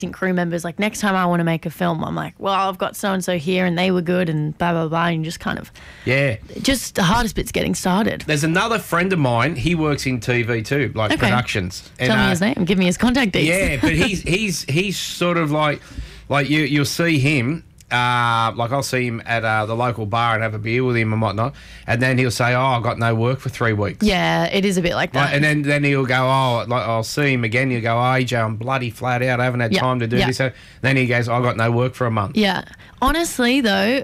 crew members, like next time I want to make a film, I'm like, well, I've got so-and-so here and they were good and blah, blah, blah. And just kind of, just the hardest bit's getting started. There's another friend of mine, he works in TV too, like productions. Tell me his name, give me his contact details. Yeah, but he's sort of like you'll see him, like I'll see him at the local bar and have a beer with him and whatnot, and then he'll say, I've got no work for 3 weeks. Yeah, it is a bit like that. Like, and then he'll go, I'll see him again, he'll go, AJ, I'm bloody flat out, I haven't had time to do this. Then he goes, I've got no work for a month. Yeah. Honestly, though,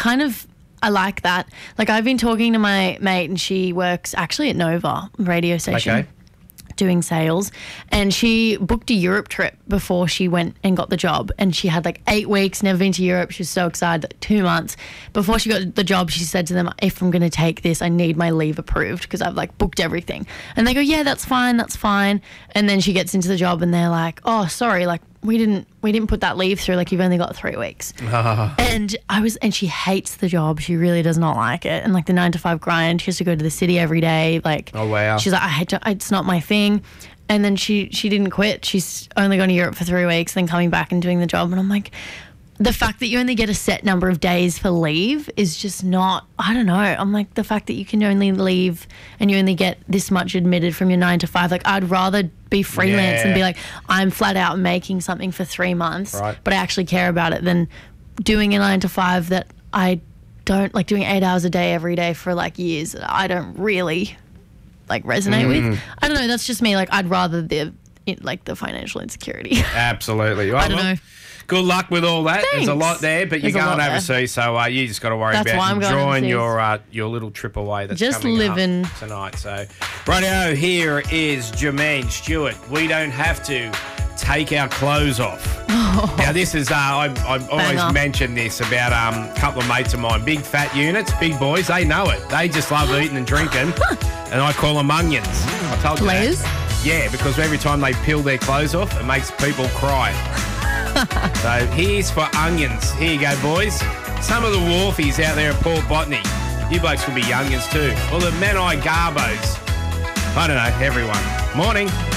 I like that. Like, I've been talking to my mate and she works actually at Nova radio station. Doing sales, and she booked a Europe trip before she went and got the job, and she had like 8 weeks, never been to Europe. She was so excited. Like 2 months before she got the job, she said to them, if I'm going to take this, I need my leave approved because I've like booked everything. And they go, yeah, that's fine. And then she gets into the job and they're like, oh, sorry, like we didn't put that leave through, like you've only got 3 weeks. And she hates the job. She really does not like it. And like the 9 to 5 grind, she has to go to the city every day. Like, oh wow. She's like, it's not my thing. And then she didn't quit. She's only gone to Europe for 3 weeks, then coming back and doing the job. And I'm like, the fact that you only get a set number of days for leave is just not, I don't know. I'm like, the fact that you can only leave and you only get this much admitted from your 9 to 5, like I'd rather be freelance and be like, I'm flat out making something for 3 months, but I actually care about it, than doing a 9 to 5 that I don't, like doing 8 hours a day every day for like years that I don't really like resonate with. I don't know. That's just me. Like I'd rather the financial insecurity. Absolutely. Well, I don't know. Good luck with all that. Thanks. There's a lot there, but you're going overseas, so you just got to worry about enjoying your little trip away that's just coming living up tonight. So, rightio, here is Jermaine Stewart. We don't have to take our clothes off. Now, this is, I always mention this about a couple of mates of mine, big fat units, big boys, they know it. They just love eating and drinking, and I call them onions. I told you that. Yeah, because every time they peel their clothes off, it makes people cry. So here's for onions. Here you go, boys. Some of the wharfies out there at Port Botany. You blokes could be youngins too. Or the Menai Garbos. I don't know, everyone. Morning.